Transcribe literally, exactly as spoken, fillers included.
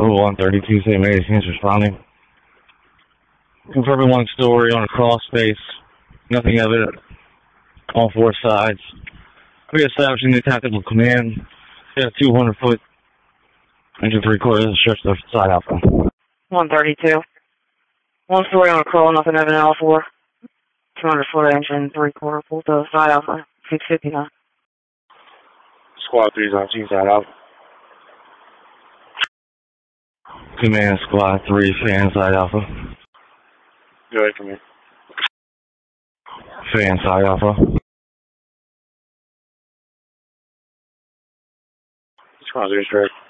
Oh, one thirty-two, Saint Mary's Hands responding. Confirming one story on a crawl space. Nothing evident. All four sides. Re-establishing the tactical command. Yeah, two hundred foot. Engine three quarters stretched to side alpha. one thirty-two. One story on a crawl, nothing evident, all four. two hundred foot engine, three quarter, pull to side alpha, six fifty-nine. Squad three's on G side out. Command squad three, fan side alpha. Go ahead for me. Fan side alpha. Squad three straight.